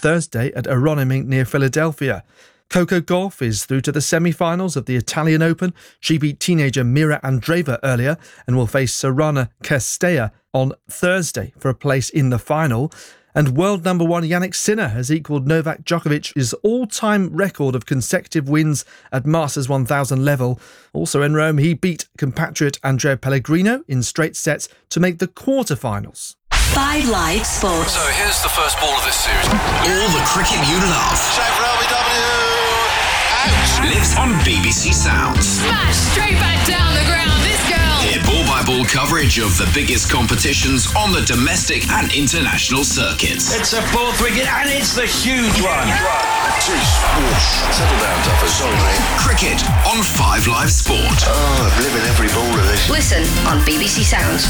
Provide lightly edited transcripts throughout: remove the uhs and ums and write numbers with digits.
Thursday at Aronimink near Philadelphia. Coco Gauff is through to the semi-finals of the Italian Open. She beat teenager Mira Andreeva earlier and will face Sorana Cîrstea on Thursday for a place in the final. And world number one Jannik Sinner has equalled Novak Djokovic's all-time record of consecutive wins at Masters 1000 level. Also in Rome, he beat compatriot Andrea Pellegrino in straight sets to make the quarterfinals. 5 Live Sport. So here's the first ball of this series. All the cricket you love. Shave for LBW. Out. Lives on BBC Sounds. Smash straight back down the ground, this girl. Hear ball-by-ball coverage of the biggest competitions on the domestic and international circuits. It's a 4th wicket and it's the huge one. Jeez, whoosh. Settle down, Duffer. Sorry, mate. Cricket on 5 Live Sport. Oh, I'm living every ball of this. Listen on BBC Sounds.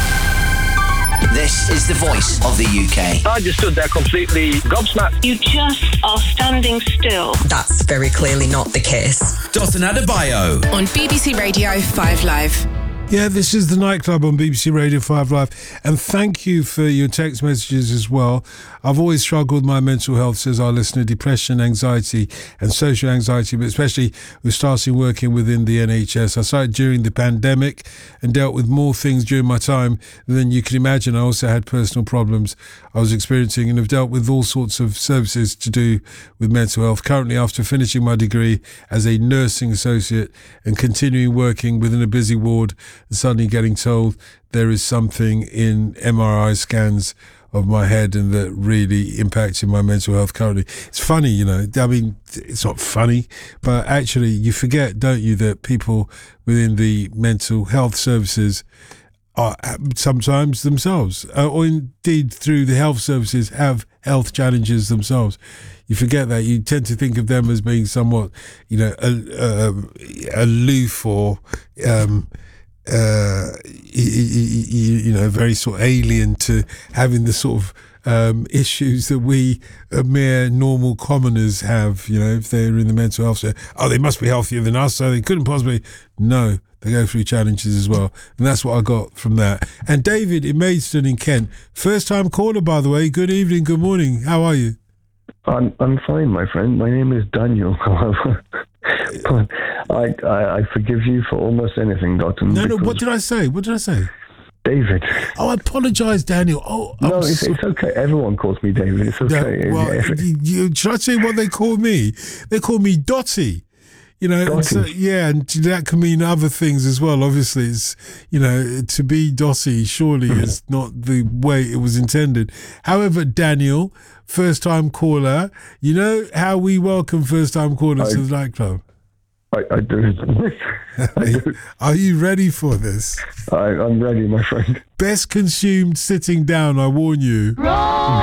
This is the voice of the UK. I just stood there completely gobsmacked. You just are standing still. That's very clearly not the case. Dotun Adebayo. On BBC Radio 5 Live. Yeah, this is the Nightclub on BBC Radio 5 Live. And thank you for your text messages as well. I've always struggled with my mental health, says our listener, depression, anxiety and social anxiety, but especially with starting working within the NHS. I started during the pandemic and dealt with more things during my time than you can imagine. I also had personal problems I was experiencing and have dealt with all sorts of services to do with mental health. Currently, after finishing my degree as a nursing associate and continuing working within a busy ward, and suddenly getting told there is something in MRI scans of my head and that really impacted my mental health currently. It's funny, you know, I mean, it's not funny, but actually you forget, don't you, that people within the mental health services are sometimes themselves, or indeed through the health services, have health challenges themselves. You forget that. You tend to think of them as being somewhat, you know, aloof or you know, very sort of alien to having the sort of issues that we mere normal commoners have. You know, if they're in the mental health sector, they must be healthier than us, so they couldn't possibly. No, they go through challenges as well, and that's what I got from that. And David in Maidstone in Kent, first time caller, by the way. Good evening, good morning. How are you? I'm fine, my friend. My name is Daniel. But I forgive you for almost anything, Dotun. No, what did I say? What did I say? David. Oh, I apologise, Daniel. Oh, no, it's okay. Everyone calls me David. It's okay. Yeah, well, should I say what they call me? They call me Dotty. You know, so, yeah, and that can mean other things as well. Obviously, it's, you know, to be Dotty surely is not the way it was intended. However, Daniel, first-time caller, you know how we welcome first-time callers to the nightclub? I do. I do. Are you ready for this? I'm ready, my friend. Best consumed sitting down, I warn you. Wrong.